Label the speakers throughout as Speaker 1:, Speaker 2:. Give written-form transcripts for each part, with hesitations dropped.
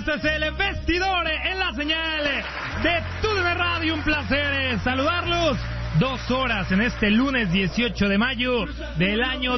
Speaker 1: Esto es el Vestidor en la señal de TUDN Radio. Un placer saludarlos. 2 horas en este lunes 18 de mayo del año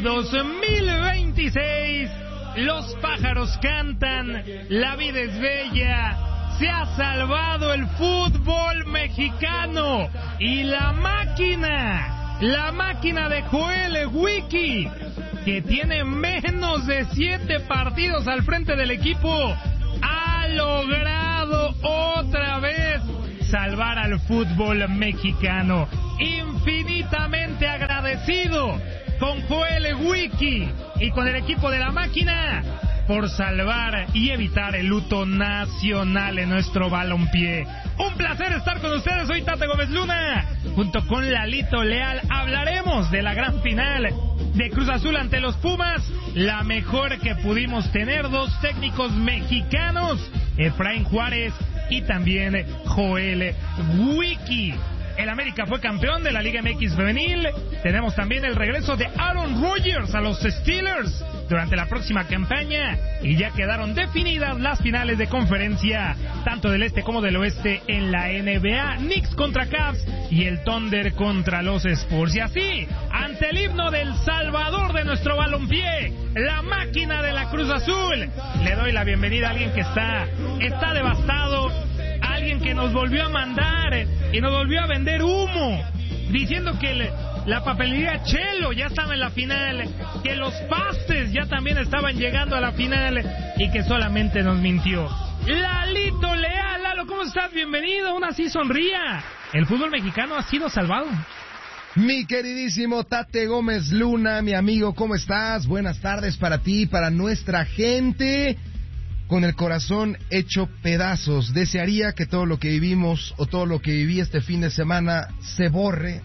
Speaker 1: 2026. Los pájaros cantan, la vida es bella. Se ha salvado el fútbol mexicano y la máquina de Joel Wiki, que tiene menos de 7 partidos al frente del equipo, ha logrado otra vez salvar al fútbol mexicano. Infinitamente agradecido con Joel Wiki y con el equipo de la máquina por salvar y evitar el luto nacional en nuestro balompié. Un placer estar con ustedes. Soy Tate Gómez Luna. Junto con Lalito Leal hablaremos de la gran final de Cruz Azul ante los Pumas, la mejor que pudimos tener. 2 técnicos mexicanos, Efraín Juárez y también Joel Wiki. El América fue campeón de la Liga MX femenil. Tenemos también el regreso de Aaron Rodgers a los Steelers durante la próxima campaña, y ya quedaron definidas las finales de conferencia, tanto del este como del oeste en la NBA. Knicks contra Cavs y el Thunder contra los Spurs. Y así, ante el himno del salvador de nuestro balompié, la máquina de la Cruz Azul, le doy la bienvenida a alguien que está devastado, alguien que nos volvió a mandar y nos volvió a vender humo, diciendo que la papelería Chelo ya estaba en la final, que los pastes ya también estaban llegando a la final y que solamente nos mintió. Lalito Leal. Lalo, ¿cómo estás? Bienvenido. Aún así sonría. El fútbol mexicano ha sido salvado.
Speaker 2: Mi queridísimo Tate Gómez Luna, mi amigo, ¿cómo estás? Buenas tardes para ti, para nuestra gente. Con el corazón hecho pedazos. Desearía que todo lo que vivimos o todo lo que viví este fin de semana se borre.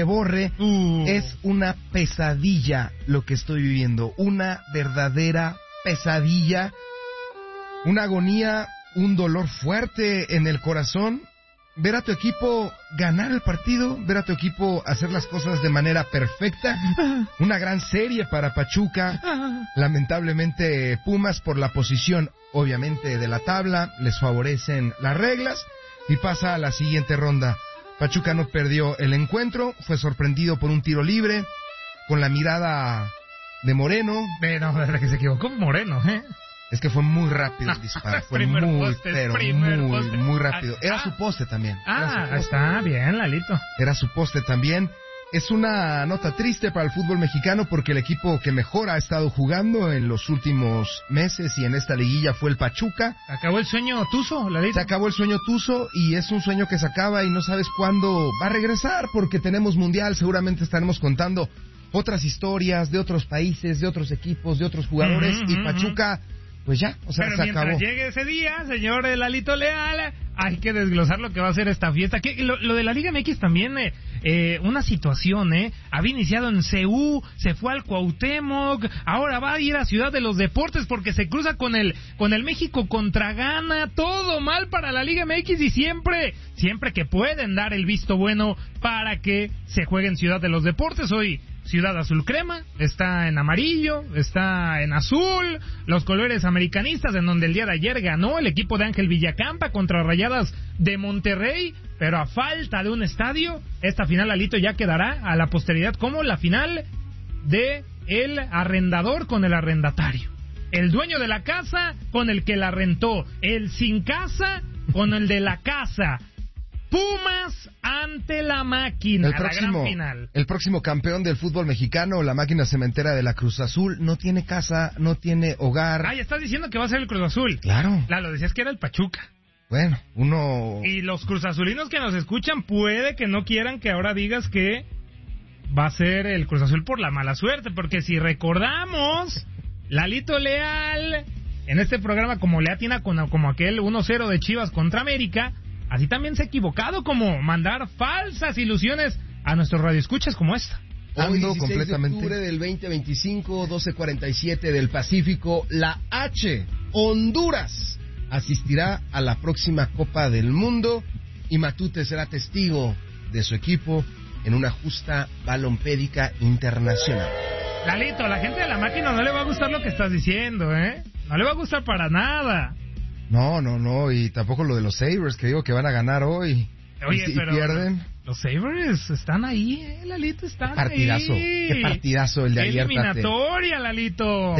Speaker 2: Es una pesadilla lo que estoy viviendo. Una verdadera pesadilla. Una agonía, un dolor fuerte en el corazón. Ver a tu equipo ganar el partido, ver a tu equipo hacer las cosas de manera perfecta. Una gran serie para Pachuca. Lamentablemente Pumas, por la posición obviamente de la tabla, les favorecen las reglas y pasa a la siguiente ronda. Pachuca no perdió el encuentro, fue sorprendido por un tiro libre, con la mirada de Moreno.
Speaker 1: Pero que se equivocó Moreno, ¿eh?
Speaker 2: Es que fue muy rápido el disparo, fue muy rápido. Era su poste también.
Speaker 1: Está bien, Lalito.
Speaker 2: Era su poste también. Es una nota triste para el fútbol mexicano porque el equipo que mejor ha estado jugando en los últimos meses y en esta liguilla fue el Pachuca.
Speaker 1: Acabó el sueño tuzo, Lalito.
Speaker 2: Se acabó el sueño tuzo y es un sueño que se acaba y no sabes cuándo va a regresar porque tenemos mundial. Seguramente estaremos contando otras historias de otros países, de otros equipos, de otros jugadores y Pachuca... Pues ya, o sea,
Speaker 1: pero
Speaker 2: se acabó.
Speaker 1: Mientras llegue ese día, señor Lalito Leal, hay que desglosar lo que va a ser esta fiesta. Lo de la Liga MX también, una situación, había iniciado en CU, se fue al Cuauhtémoc, ahora va a ir a Ciudad de los Deportes porque se cruza con el México contra Ghana. Todo mal para la Liga MX y siempre que pueden dar el visto bueno para que se juegue en Ciudad de los Deportes. Hoy Ciudad Azul Crema, está en amarillo, está en azul, los colores americanistas, en donde el día de ayer ganó el equipo de Ángel Villacampa contra Rayadas de Monterrey, pero a falta de un estadio, esta final, Alito, ya quedará a la posteridad como la final de el arrendador con el arrendatario, el dueño de la casa con el que la rentó, el sin casa con el de la casa. Pumas ante la máquina, la gran final.
Speaker 2: El próximo campeón del fútbol mexicano, la máquina cementera de la Cruz Azul, no tiene casa, no tiene hogar.
Speaker 1: Ay, estás diciendo que va a ser el Cruz Azul.
Speaker 2: Claro.
Speaker 1: Lo decías que era el Pachuca.
Speaker 2: Bueno, uno...
Speaker 1: Y los cruzazulinos que nos escuchan puede que no quieran que ahora digas que va a ser el Cruz Azul por la mala suerte, porque si recordamos, Lalito Leal, en este programa como le atina como aquel 1-0 de Chivas contra América, así también se ha equivocado como mandar falsas ilusiones a nuestros radioescuchas como esta.
Speaker 2: Hoy, 16 de octubre del 2025, 12:47 del Pacífico, la H, Honduras, asistirá a la próxima Copa del Mundo y Matute será testigo de su equipo en una justa balompédica internacional.
Speaker 1: Lalito, a la gente de la máquina no le va a gustar lo que estás diciendo, ¿eh? No le va a gustar para nada.
Speaker 2: No, y tampoco lo de los Sabres, que digo que van a ganar hoy.
Speaker 1: Oye,
Speaker 2: y
Speaker 1: pero
Speaker 2: pierden.
Speaker 1: Los Sabres están ahí, Lalito, están
Speaker 2: Partidazo,
Speaker 1: ahí.
Speaker 2: qué partidazo el de ayer,
Speaker 1: eliminatoria, Lalito.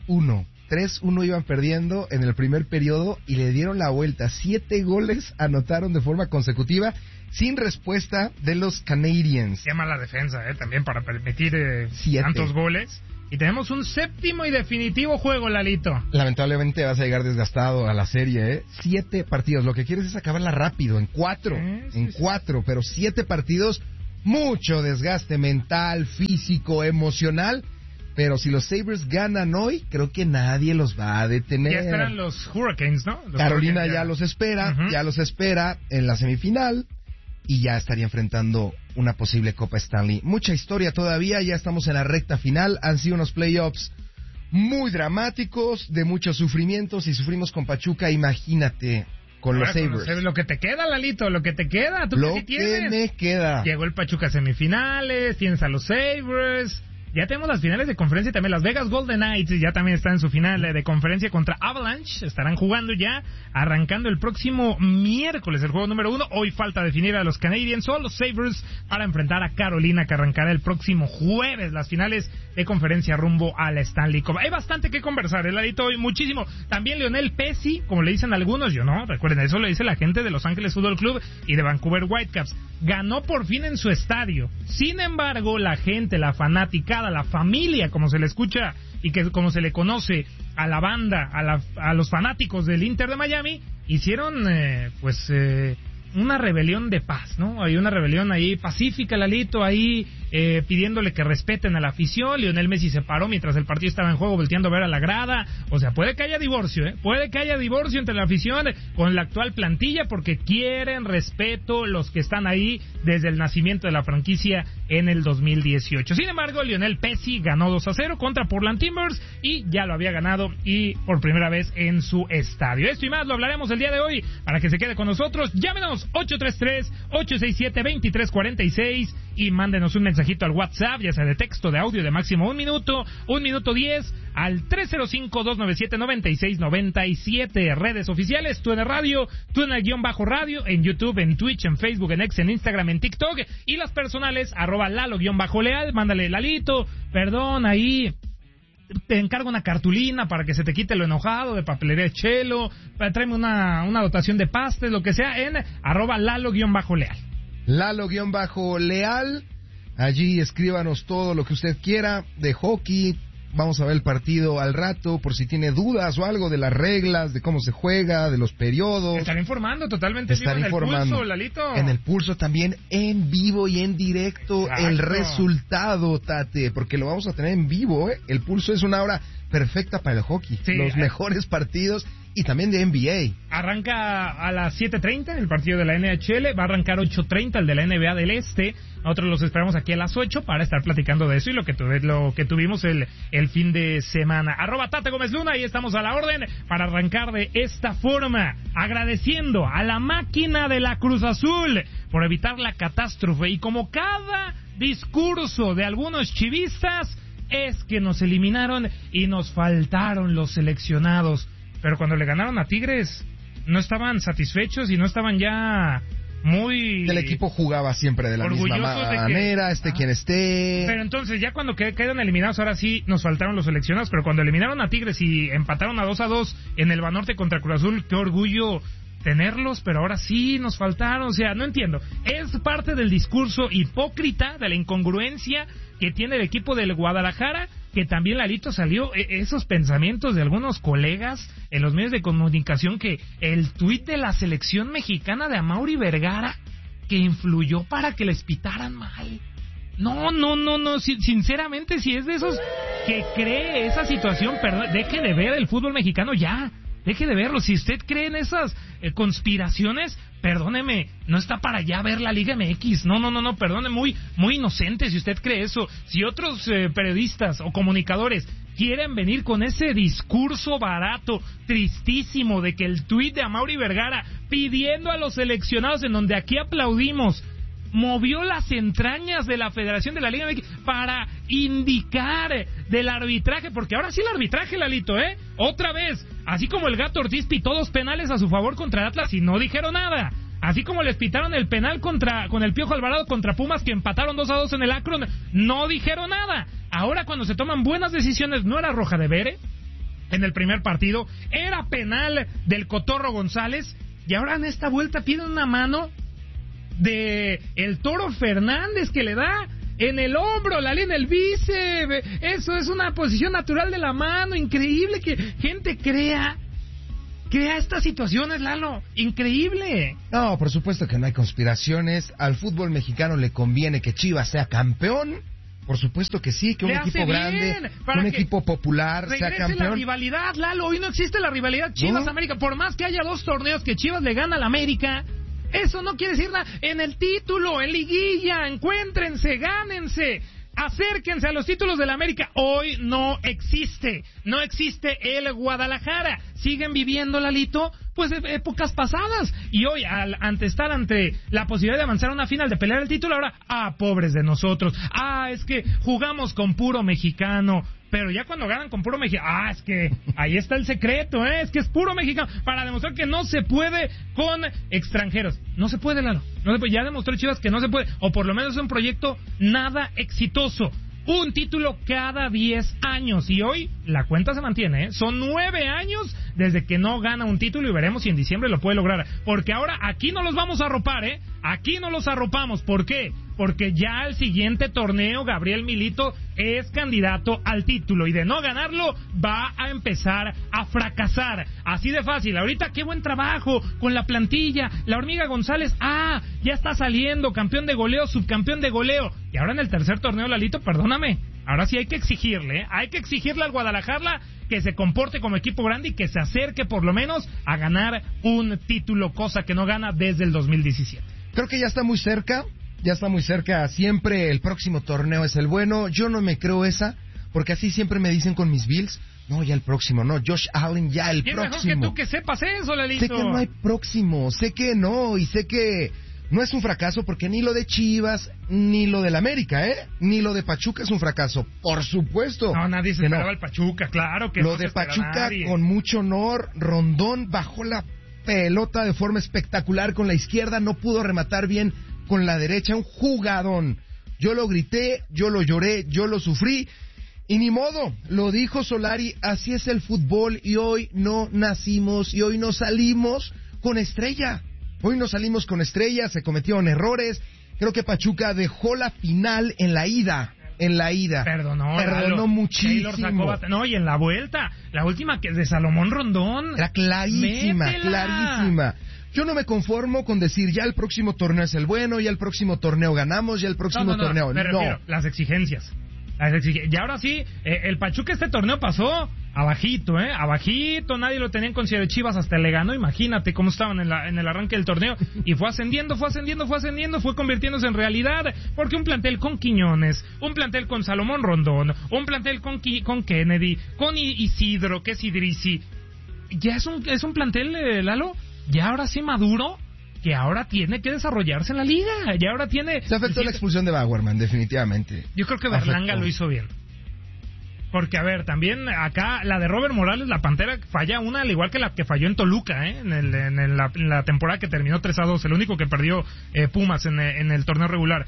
Speaker 2: 3-1 iban perdiendo en el primer periodo y le dieron la vuelta. 7 goles anotaron de forma consecutiva sin respuesta de los Canadiens.
Speaker 1: Qué mala defensa, también para permitir
Speaker 2: 7
Speaker 1: tantos goles. Y tenemos un séptimo y definitivo juego, Lalito.
Speaker 2: Lamentablemente vas a llegar desgastado a la serie, 7 partidos. Lo que quieres es acabarla rápido, en 4. Pero 7 partidos, mucho desgaste mental, físico, emocional. Pero si los Sabres ganan hoy, creo que nadie los va a detener.
Speaker 1: Ya esperan los Hurricanes, ¿no?
Speaker 2: Carolina
Speaker 1: Hurricanes
Speaker 2: ya los espera en la semifinal. Y ya estaría enfrentando una posible Copa Stanley. Mucha historia todavía, ya estamos en la recta final. Han sido unos playoffs muy dramáticos, de muchos sufrimientos. Y sufrimos con Pachuca, imagínate, con los Sabres.
Speaker 1: Lo que te queda, Lalito, lo que te queda. ¿Tú
Speaker 2: lo
Speaker 1: qué tienes?
Speaker 2: que me queda.
Speaker 1: Llegó el Pachuca a semifinales, tienes a los Sabres. Ya tenemos las finales de conferencia también. Las Vegas Golden Knights ya también están en su final de conferencia contra Avalanche. Estarán jugando ya, arrancando el próximo miércoles el juego número 1. Hoy falta definir a los Canadiens o los Sabres para enfrentar a Carolina, que arrancará el próximo jueves las finales de conferencia rumbo a la Stanley Cup. Hay bastante que conversar, Ladito, hoy muchísimo. También Lionel Pesci, como le dicen algunos, yo no, recuerden, eso le dice la gente de Los Ángeles Football Club y de Vancouver Whitecaps. Ganó por fin en su estadio. Sin embargo, la gente, la fanaticada, la familia, como se le escucha y que como se le conoce a la banda, a los fanáticos del Inter de Miami, hicieron una rebelión de paz, ¿no? Hay una rebelión ahí pacífica, Lalito, ahí pidiéndole que respeten a la afición. Lionel Messi se paró mientras el partido estaba en juego volteando a ver a la grada. O sea, puede que haya divorcio, puede que haya divorcio entre la afición con la actual plantilla porque quieren respeto los que están ahí desde el nacimiento de la franquicia en el 2018. Sin embargo, Lionel Pesci ganó 2-0 contra Portland Timbers y ya lo había ganado y por primera vez en su estadio. Esto y más lo hablaremos el día de hoy para que se quede con nosotros. Llámenos 833-867-2346 y mándenos un mensajito al WhatsApp, ya sea de texto, de audio, de máximo 1 minuto, 1 minuto 10, al 305-297-9697. Redes oficiales, TUNE Radio, TUNE_radio, en YouTube, en Twitch, en Facebook, en X, en Instagram, en TikTok, y las personales, @Lalo_Leal. Mándale, Lalito, perdón, ahí te encargo una cartulina para que se te quite lo enojado, de papelería Chelo, tráeme una dotación de pastes, lo que sea, en @Lalo_Leal.
Speaker 2: Lalo_Leal, allí escríbanos todo lo que usted quiera de hockey. Vamos a ver el partido al rato, por si tiene dudas o algo de las reglas, de cómo se juega, de los periodos.
Speaker 1: Estaré informando totalmente vivo en el pulso, Lalito.
Speaker 2: En el pulso también, en vivo y en directo. Exacto. El resultado, Tate, porque lo vamos a tener en vivo, El pulso es una hora perfecta para el hockey. Sí, los mejores partidos y también de NBA. Arranca
Speaker 1: a las 7:30 el partido de la NHL, va a arrancar 8:30 el de la NBA del Este. Nosotros los esperamos aquí a las 8 para estar platicando de eso y lo que tuvimos el fin de semana. @Tate Gómez Luna, y estamos a la orden para arrancar de esta forma, agradeciendo a la máquina de la Cruz Azul por evitar la catástrofe. Y como cada discurso de algunos chivistas, es que nos eliminaron y nos faltaron los seleccionados. Pero cuando le ganaron a Tigres, no estaban satisfechos y no estaban ya muy...
Speaker 2: El equipo jugaba siempre de la misma manera, quien esté...
Speaker 1: Pero entonces, ya cuando quedan eliminados, ahora sí nos faltaron los seleccionados. Pero cuando eliminaron a Tigres y empataron a 2-2 en el Banorte contra Cruz Azul, qué orgullo tenerlos, pero ahora sí nos faltaron. O sea, no entiendo. Es parte del discurso hipócrita, de la incongruencia que tiene el equipo del Guadalajara, que también, Lalito, salió esos pensamientos de algunos colegas en los medios de comunicación, que el tuit de la selección mexicana de Amaury Vergara, que influyó para que les pitaran mal. No, sinceramente, si es de esos que cree esa situación, perdón, deje de ver el fútbol mexicano ya. Deje de verlo. Si usted cree en esas conspiraciones, perdóneme, no está para allá ver la Liga MX. No, perdone, muy inocente si usted cree eso. Si otros periodistas o comunicadores quieren venir con ese discurso barato, tristísimo, de que el tuit de Amaury Vergara pidiendo a los seleccionados, en donde aquí aplaudimos, movió las entrañas de la Federación de la Liga MX para indicar del arbitraje, porque ahora sí el arbitraje, Lalito, otra vez, Así como el Gato Ortiz pitó 2 penales a su favor contra el Atlas y no dijeron nada. Así como les pitaron el penal con el Piojo Alvarado contra Pumas, que empataron 2-2 en el Akron, no dijeron nada. Ahora, cuando se toman buenas decisiones, no era roja de Bere en el primer partido, era penal del Cotorro González, y ahora en esta vuelta piden una mano de el Toro Fernández, que le da en el hombro, la línea del bíceps. Eso es una posición natural de la mano. Increíble que gente crea estas situaciones, Lalo. Increíble.
Speaker 2: No, por supuesto que no hay conspiraciones. Al fútbol mexicano le conviene que Chivas sea campeón. Por supuesto que sí, que un equipo grande, un equipo popular sea campeón.
Speaker 1: La rivalidad, Lalo. Hoy no existe la rivalidad Chivas-América. Por más que haya 2 torneos que Chivas le gana al América, eso no quiere decir nada. En el título, en liguilla, encuéntrense, gánense, acérquense a los títulos del América. Hoy no existe el Guadalajara. Siguen viviendo, Lalito, pues épocas pasadas. Y hoy, estar ante la posibilidad de avanzar a una final, de pelear el título, ahora, pobres de nosotros. Es que jugamos con puro mexicano. Pero ya cuando ganan con puro mexicano, es que ahí está el secreto, es que es puro mexicano, para demostrar que no se puede con extranjeros. No se puede, Lalo. No se puede. Ya demostró Chivas que no se puede, o por lo menos es un proyecto nada exitoso. Un título cada 10 años, y hoy la cuenta se mantiene, Son 9 años desde que no gana un título, y veremos si en diciembre lo puede lograr. Porque ahora aquí no los vamos a arropar, Aquí no los arropamos. ¿Por qué? Porque ya el siguiente torneo Gabriel Milito es candidato al título, y de no ganarlo va a empezar a fracasar. Así de fácil. Ahorita qué buen trabajo con la plantilla. La Hormiga González, ya está saliendo campeón de goleo, subcampeón de goleo. Y ahora en el tercer torneo, Lalito, perdóname, ahora sí hay que exigirle al Guadalajara que se comporte como equipo grande y que se acerque por lo menos a ganar un título, cosa que no gana desde el 2017.
Speaker 2: Creo que ya está muy cerca. Siempre el próximo torneo es el bueno. Yo no me creo esa, porque así siempre me dicen con mis Bills. No, ya el próximo, no. Josh Allen, ya el próximo.
Speaker 1: Mejor que tú que sepas eso, Lalito.
Speaker 2: Sé que no hay próximo, sé que no, y sé que no es un fracaso, porque ni lo de Chivas, ni lo del América, ni lo de Pachuca es un fracaso. Por supuesto.
Speaker 1: No, nadie se esperaba el Pachuca, claro que
Speaker 2: lo
Speaker 1: no. Lo
Speaker 2: de Pachuca, con mucho honor, Rondón bajó la pelota de forma espectacular con la izquierda, no pudo rematar bien con la derecha, un jugadón. Yo lo grité, yo lo lloré, yo lo sufrí, y ni modo, lo dijo Solari, así es el fútbol, y hoy no nacimos, y hoy no salimos con estrella. Se cometieron errores. Creo que Pachuca dejó la final en la ida. Perdonó muchísimo.
Speaker 1: Y en la vuelta, la última que es de Salomón Rondón,
Speaker 2: era clarísima. Yo no me conformo con decir ya el próximo torneo es el bueno, ya el próximo torneo ganamos, ya el próximo torneo.
Speaker 1: Me refiero, las exigencias. Y ahora sí, el Pachuca este torneo pasó abajito, abajito, nadie lo tenía en consideración. Chivas hasta le ganó, imagínate cómo estaban en el arranque del torneo, y fue ascendiendo, fue convirtiéndose en realidad, porque un plantel con Quiñones, un plantel con Salomón Rondón, un plantel con Kennedy, con Isidro, que es Idrisi, ya es un plantel, Lalo, ya ahora sí maduro, que ahora tiene que desarrollarse en la liga, ya ahora tiene...
Speaker 2: Se afectó la expulsión de Bauerman, definitivamente.
Speaker 1: Yo creo que Berlanga lo hizo bien. Porque, a ver, también acá la de Robert Morales, la Pantera, falla una, al igual que la que falló en Toluca, en la temporada que terminó 3-2, el único que perdió Pumas en el torneo regular.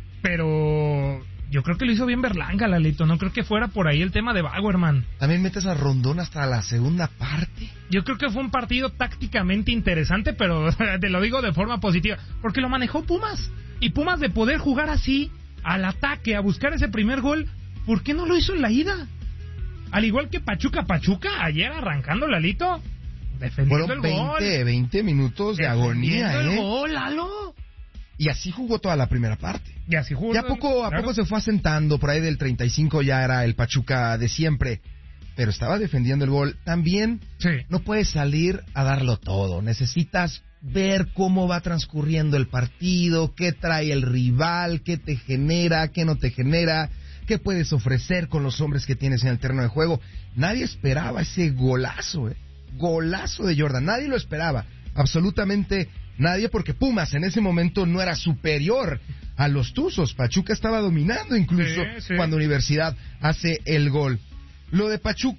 Speaker 1: Pero yo creo que lo hizo bien Berlanga, Lalito, no creo que fuera por ahí el tema de Bauerman.
Speaker 2: También metes a Rondón hasta la segunda parte.
Speaker 1: Yo creo que fue un partido tácticamente interesante, pero te lo digo de forma positiva, porque lo manejó Pumas. Y Pumas, de poder jugar así, al ataque, a buscar ese primer gol, ¿por qué no lo hizo en la ida? Al igual que Pachuca, ayer arrancando, Lalito, defendiendo el gol.
Speaker 2: 20 minutos de agonía,
Speaker 1: el gol, Lalo.
Speaker 2: Y así jugó toda la primera parte.
Speaker 1: Y así jugó.
Speaker 2: Ya poco a poco se fue asentando, por ahí del 35 ya era el Pachuca de siempre, pero estaba defendiendo el gol. También no puedes salir a darlo todo, necesitas ver cómo va transcurriendo el partido, qué trae el rival, qué te genera, qué no te genera, qué puedes ofrecer con los hombres que tienes en el terreno de juego. Nadie esperaba ese golazo, golazo de Jordan, nadie lo esperaba, absolutamente nadie, porque Pumas en ese momento no era superior a los Tuzos. Pachuca estaba dominando incluso cuando Universidad hace el gol. Lo de Pachuca,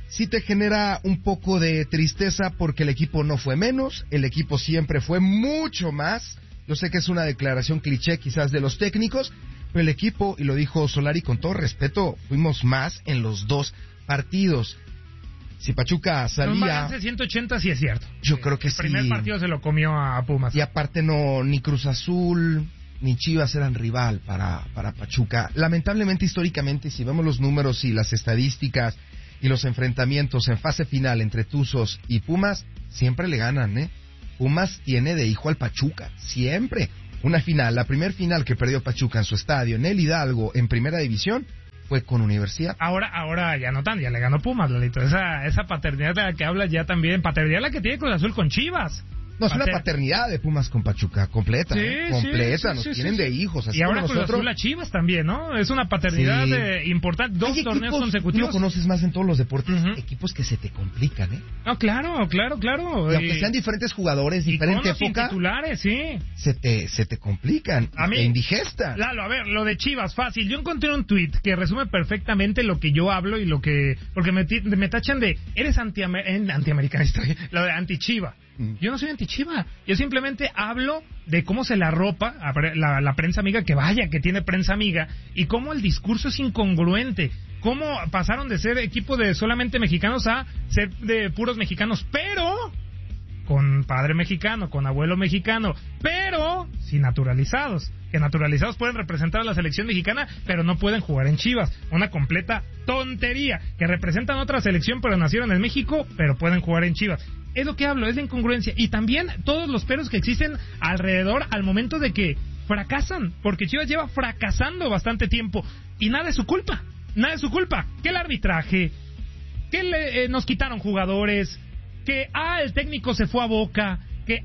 Speaker 2: sí te genera un poco de tristeza porque el equipo no fue menos, el equipo siempre fue mucho más. Yo sé que es una declaración cliché quizás de los técnicos, pero el equipo, y lo dijo Solari con todo respeto, fuimos más en los dos partidos. Si Pachuca salía...
Speaker 1: Un balance 180 sí es cierto.
Speaker 2: Yo creo que sí.
Speaker 1: El primer partido se lo comió a Pumas.
Speaker 2: Y aparte no, ni Cruz Azul ni Chivas eran rival para Pachuca. Lamentablemente, históricamente, si vemos los números y las estadísticas y los enfrentamientos en fase final entre Tuzos y Pumas, siempre le ganan, ¿eh? Pumas tiene de hijo al Pachuca, siempre. Una final, la primer final que perdió Pachuca en su estadio, en el Hidalgo, en primera división, fue con Universidad.
Speaker 1: Ahora ya no tan, ya le ganó Pumas, Lalito. Esa paternidad de la que hablas ya también, paternidad la que tiene Cruz Azul con Chivas.
Speaker 2: No, es una paternidad de Pumas con Pachuca, completa, completa, nos tienen de hijos. Así
Speaker 1: y ahora
Speaker 2: como
Speaker 1: Cruz Azul a Chivas también, ¿no? Es una paternidad importante, dos torneos consecutivos.
Speaker 2: Tú lo conoces más en todos los deportes, equipos que se te complican, ¿eh?
Speaker 1: No, claro.
Speaker 2: Y aunque sean diferentes jugadores, diferente época,
Speaker 1: titulares, sí.
Speaker 2: Se te complican, te indigestan.
Speaker 1: Lalo, a ver, lo de Chivas, fácil. Yo encontré un tuit que resume perfectamente lo que yo hablo y lo que... Porque me tachan de, eres antiamericanista, lo de anti-Chiva. Yo no soy anti-Chiva, yo simplemente hablo de cómo se la ropa la prensa amiga, que vaya que tiene prensa amiga, y cómo el discurso es incongruente, cómo pasaron de ser equipo de solamente mexicanos a ser de puros mexicanos, pero con padre mexicano, con abuelo mexicano, pero sin naturalizados, que naturalizados pueden representar a la selección mexicana, pero no pueden jugar en Chivas. Una completa tontería, que representan otra selección, pero nacieron en México, pero pueden jugar en Chivas. Es lo que hablo, es la incongruencia. Y también todos los peros que existen alrededor al momento de que fracasan, porque Chivas lleva fracasando bastante tiempo, y nada es su culpa, que el arbitraje, que nos quitaron jugadores, que el técnico se fue a Boca, que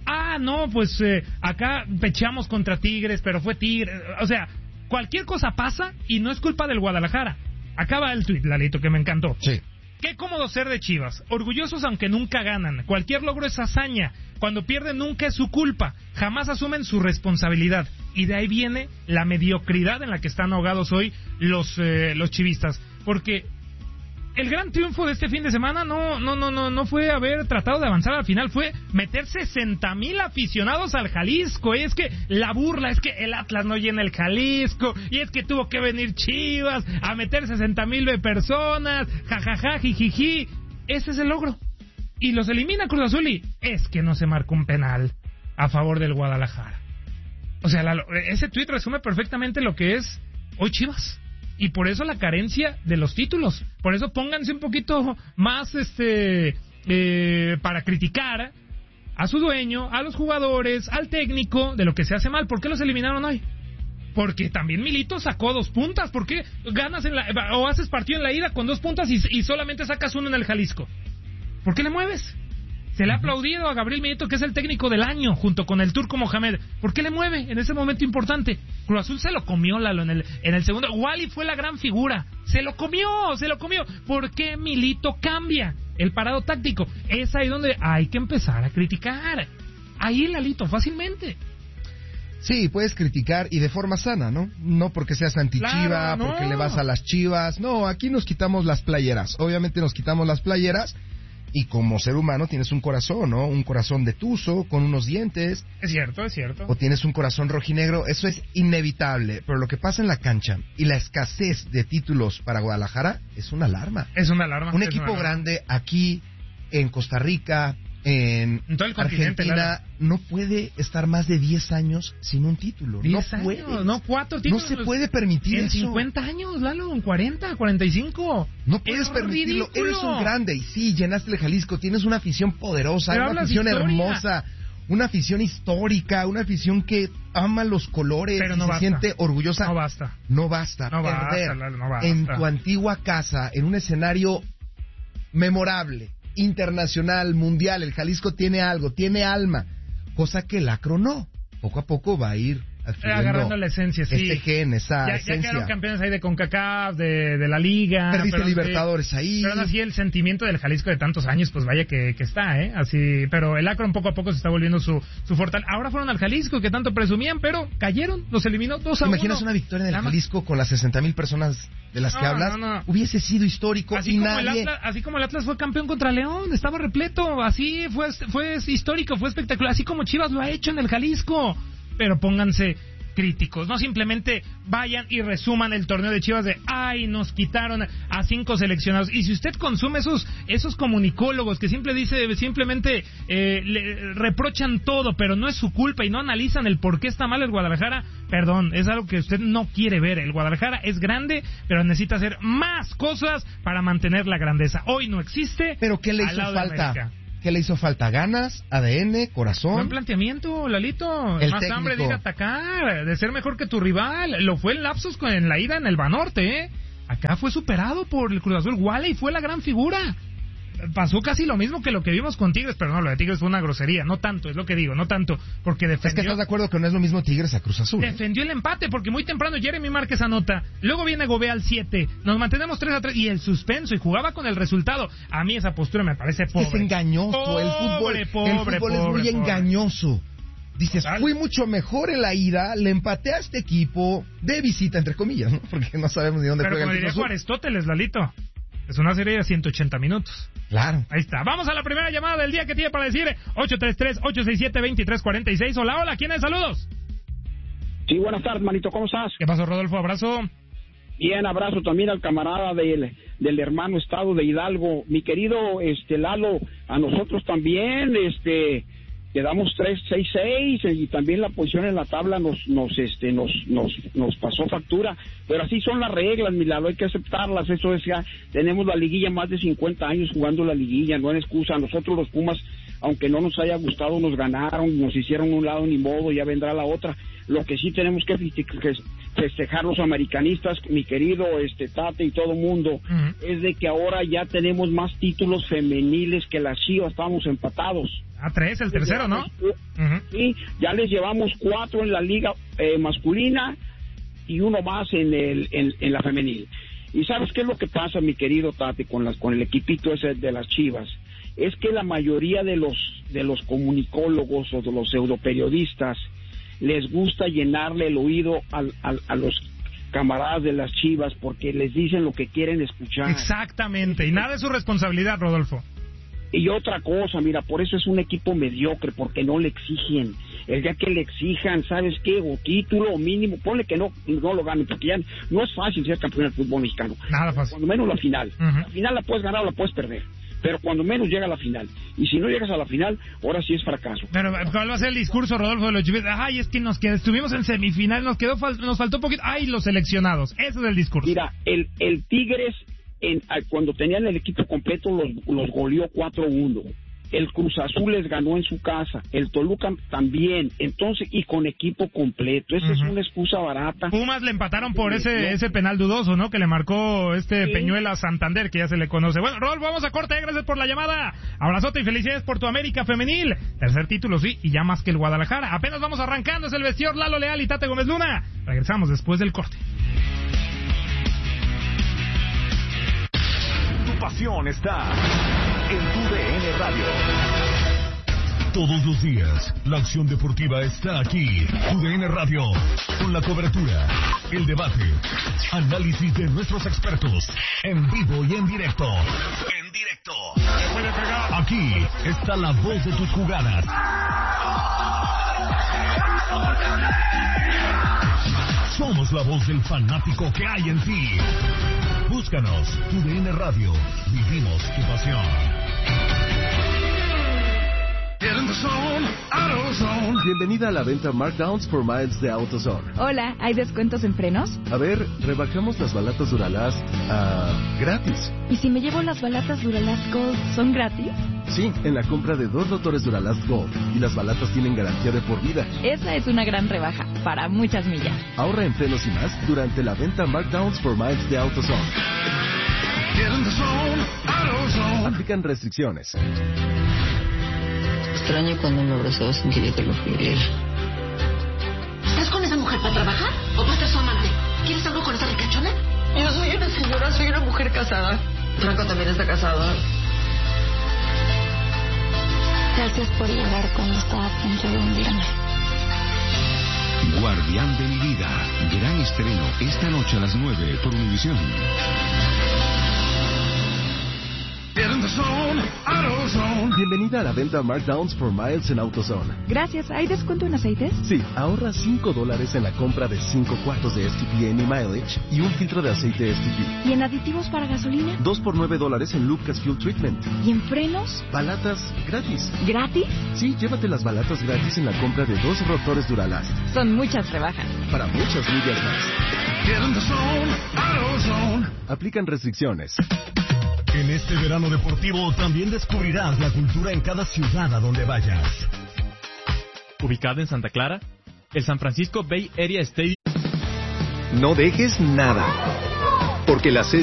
Speaker 1: acá pecheamos contra Tigres, pero fue Tigres. O sea, cualquier cosa pasa y no es culpa del Guadalajara. Acaba el tuit, Lalito, que me encantó.
Speaker 2: Sí.
Speaker 1: Qué cómodo ser de Chivas, orgullosos aunque nunca ganan, cualquier logro es hazaña, cuando pierden nunca es su culpa, jamás asumen su responsabilidad, y de ahí viene la mediocridad en la que están ahogados hoy los chivistas, porque el gran triunfo de este fin de semana no fue haber tratado de avanzar al final, fue meter 60,000 aficionados al Jalisco. Y es que la burla es que el Atlas no llena el Jalisco, y es que tuvo que venir Chivas a meter 60,000 personas, jajaja, jijiji. Ese es el logro. Y los elimina Cruz Azul, y es que no se marcó un penal a favor del Guadalajara. O sea, ese tuit resume perfectamente lo que es hoy Chivas. Y por eso la carencia de los títulos. Por eso pónganse un poquito más para criticar a su dueño, a los jugadores, al técnico, de lo que se hace mal. ¿Por qué los eliminaron hoy? Porque también Milito sacó 2 puntas. ¿Por qué ganas o haces partido en la ida con 2 puntas y solamente sacas 1 en el Jalisco? ¿Por qué le mueves? Se le ha aplaudido a Gabriel Milito, que es el técnico del año, junto con el Turco Mohamed. ¿Por qué le mueve en ese momento importante? Cruz Azul se lo comió, Lalo, en el segundo. Wally fue la gran figura. Se lo comió. ¿Por qué Milito cambia el parado táctico? Es ahí donde hay que empezar a criticar. Ahí, Lalito, fácilmente.
Speaker 2: Sí, puedes criticar, y de forma sana, ¿no? No porque seas anti-Chiva,
Speaker 1: claro, no.
Speaker 2: Porque le vas a las Chivas. No, aquí nos quitamos las playeras. Obviamente nos quitamos las playeras. Y como ser humano tienes un corazón, ¿no? Un corazón de tuzo, con unos dientes.
Speaker 1: Es cierto.
Speaker 2: O tienes un corazón rojinegro, eso es inevitable. Pero lo que pasa en la cancha y la escasez de títulos para Guadalajara es una alarma. Un equipo grande aquí, en Costa Rica, en
Speaker 1: todo el
Speaker 2: Argentina, no puede estar más de 10 años sin un título.
Speaker 1: 10
Speaker 2: años,
Speaker 1: no 4 títulos.
Speaker 2: No se puede permitir
Speaker 1: en
Speaker 2: eso.
Speaker 1: 50 años, Lalo, en 40, 45.
Speaker 2: No puedes permitirlo.
Speaker 1: Ridículo.
Speaker 2: Eres un grande. Y sí, llenaste el Jalisco. Tienes una afición poderosa,
Speaker 1: pero
Speaker 2: una afición hermosa, una afición histórica, una afición que ama los colores,
Speaker 1: pero
Speaker 2: y se siente orgullosa.
Speaker 1: No basta.
Speaker 2: Perder
Speaker 1: Lalo, no basta.
Speaker 2: en tu antigua casa, en un escenario memorable, internacional, mundial. El Jalisco tiene algo, tiene alma, cosa que el Acro no. Poco a poco va a ir
Speaker 1: agarrando la esencia, sí.
Speaker 2: Este gen, esa
Speaker 1: ya
Speaker 2: esencia.
Speaker 1: quedaron campeones ahí de CONCACAF, de la Liga.
Speaker 2: Perdiste Libertadores ahí.
Speaker 1: Pero aún así el sentimiento del Jalisco de tantos años, pues vaya que está, así. Pero el Akron poco a poco se está volviendo su fortaleza. Ahora fueron al Jalisco, que tanto presumían, pero cayeron, los eliminó 2-1.
Speaker 2: ¿Imaginas una victoria en el Jalisco con las 60,000 personas de las que hablas?
Speaker 1: No.
Speaker 2: Hubiese sido histórico
Speaker 1: así
Speaker 2: y
Speaker 1: como
Speaker 2: nadie...
Speaker 1: así como el Atlas fue campeón contra León, estaba repleto, así fue histórico, fue espectacular, así como Chivas lo ha hecho en el Jalisco. Pero pónganse críticos, no simplemente vayan y resuman el torneo de Chivas de nos quitaron a 5 seleccionados. Y si usted consume esos comunicólogos que simplemente le reprochan todo, pero no es su culpa y no analizan el por qué está mal el Guadalajara, perdón, es algo que usted no quiere ver. El Guadalajara es grande, pero necesita hacer más cosas para mantener la grandeza. Hoy no existe.
Speaker 2: ¿Pero qué le hizo falta? ¿Qué le hizo falta? ¿Ganas? ¿ADN? ¿Corazón?
Speaker 1: Buen planteamiento, Lalito.
Speaker 2: El
Speaker 1: más
Speaker 2: técnico.
Speaker 1: hambre de ir a atacar, de ser mejor que tu rival. Lo fue en lapsos en la ida en el Banorte, Acá fue superado por el Cruz Azul. Wally fue la gran figura. Pasó casi lo mismo que lo que vimos con Tigres, pero no, lo de Tigres fue una grosería. No tanto, es lo que digo, no tanto. Porque defendió...
Speaker 2: Es que estás de acuerdo que no es lo mismo Tigres a Cruz Azul.
Speaker 1: Defendió el empate, porque muy temprano Jeremy Márquez anota. Luego viene Gobea al 7. Nos mantenemos 3-3 y el suspenso, y jugaba con el resultado. A mí esa postura me parece pobre.
Speaker 2: Es engañoso, el fútbol es muy engañoso. Dices, fui mucho mejor en la ida, le empaté a este equipo de visita, entre comillas, ¿no? Porque no sabemos ni dónde
Speaker 1: pero
Speaker 2: juega
Speaker 1: como
Speaker 2: el Cruz
Speaker 1: diría
Speaker 2: Azul.
Speaker 1: Aristóteles, Lalito, es una serie de 180 minutos.
Speaker 2: Claro.
Speaker 1: Ahí está. Vamos a la primera llamada del día que tiene para decir 833-867-2346. Hola, ¿quién es? Saludos.
Speaker 3: Sí, buenas tardes, manito, ¿cómo estás?
Speaker 1: ¿Qué pasó, Rodolfo? Abrazo.
Speaker 3: Bien, abrazo también al camarada del hermano estado de Hidalgo. Mi querido Lalo, a nosotros también, quedamos 6-6 y también la posición en la tabla nos pasó factura, pero así son las reglas, mi Lalo, hay que aceptarlas. Eso es, ya tenemos la liguilla, más de 50 años jugando la liguilla, no es excusa. Nosotros los Pumas, aunque no nos haya gustado, nos ganaron, nos hicieron un lado, ni modo, ya vendrá la otra. Lo que sí tenemos que festejar los americanistas, mi querido Tate y todo mundo, es de que ahora ya tenemos más títulos femeniles que las Chivas, estamos empatados.
Speaker 1: 3, el tercero, ¿no?
Speaker 3: Sí, ya les llevamos 4 en la liga masculina y 1 más en la femenil. Y ¿sabes qué es lo que pasa, mi querido Tate, con el equipito ese de las Chivas? Es que la mayoría de los comunicólogos o de los pseudoperiodistas les gusta llenarle el oído a los camaradas de las Chivas porque les dicen lo que quieren escuchar.
Speaker 1: Exactamente, y nada es su responsabilidad, Rodolfo.
Speaker 3: Y otra cosa, mira, por eso es un equipo mediocre, porque no le exigen. El día que le exijan, ¿sabes qué? O título, o mínimo, ponle que no lo ganen, porque ya no es fácil ser campeón del fútbol mexicano.
Speaker 1: Nada fácil.
Speaker 3: Cuando menos la final. La final la puedes ganar o la puedes perder, pero cuando menos llega a la final. Y si no llegas a la final, ahora sí es fracaso.
Speaker 1: Pero ¿cuál va a ser el discurso, Rodolfo, de los Chivas? Es que estuvimos en semifinal, nos faltó un poquito. Los seleccionados. Ese es el discurso.
Speaker 3: Mira, el Tigres, cuando tenían el equipo completo, los goleó 4-1. El Cruz Azul les ganó en su casa, el Toluca también, entonces, y con equipo completo. Esa es una excusa barata.
Speaker 1: Pumas le empataron por ese penal dudoso, ¿no? Que le marcó
Speaker 3: Sí.
Speaker 1: Peñuela Santander, que ya se le conoce. Bueno, Rol, vamos a corte, gracias por la llamada. Abrazote y felicidades por tu América femenil. Tercer título, sí, y ya más que el Guadalajara. Apenas vamos arrancando, es el vestidor Lalo Leal y Tate Gómez Luna. Regresamos después del corte.
Speaker 4: Tu pasión está en tu DN Radio. Todos los días, la acción deportiva está aquí. Tu DN Radio, con la cobertura, el debate, análisis de nuestros expertos, en vivo y en directo. En directo. Aquí está la voz de tus jugadas. Somos la voz del fanático que hay en ti. Búscanos, tu DN Radio. Vivimos tu pasión.
Speaker 5: Bienvenida a la venta Markdowns for Miles de AutoZone.
Speaker 6: Hola, ¿hay descuentos en frenos?
Speaker 5: A ver, rebajamos las balatas Duralast gratis.
Speaker 6: ¿Y si me llevo las balatas Duralast Gold, son gratis?
Speaker 5: Sí, en la compra de 2 rotores Duralast Gold. Y las balatas tienen garantía de por vida.
Speaker 6: Esa es una gran rebaja, para muchas millas.
Speaker 5: Ahorra en frenos y más durante la venta Markdowns for Miles de AutoZone. Aplican restricciones.
Speaker 7: Extraño cuando me abrazaba sin que yo te lo pidiera.
Speaker 8: ¿Estás con esa
Speaker 7: para trabajar o para ser su amante? ¿Quieres algo con esa ricachona?
Speaker 8: Yo soy una señora, soy una mujer casada. Franco también está casado.
Speaker 9: Gracias por llegar cuando estaba a punto de hundirme.
Speaker 10: Guardián de mi vida. Gran estreno esta noche a las 9 por Univisión.
Speaker 5: Bienvenida a la venta Markdowns for Miles en AutoZone.
Speaker 6: Gracias. ¿Hay descuento en aceites?
Speaker 5: Sí, ahorra $5 en la compra de 5 cuartos de STP Any Mileage y un filtro de aceite STP.
Speaker 6: ¿Y en aditivos para gasolina?
Speaker 5: 2 por $9 en Lucas Fuel Treatment.
Speaker 6: ¿Y en frenos?
Speaker 5: Balatas gratis.
Speaker 6: ¿Gratis?
Speaker 5: Sí, llévate las balatas gratis en la compra de 2 rotores Duralast.
Speaker 6: Son muchas rebajas.
Speaker 5: Para muchas millas más. Aplican restricciones.
Speaker 4: En este verano deportivo también descubrirás la cultura en cada ciudad a donde vayas.
Speaker 1: Ubicado en Santa Clara, el San Francisco Bay Area Stadium.
Speaker 11: No dejes nada, porque la